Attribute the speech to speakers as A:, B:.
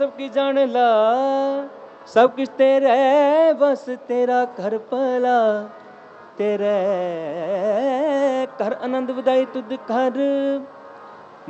A: सब की जान ला, सब कुछ तेरे बस, तेरा घर भला, तेरे घर आनंद बधाई तुद घर,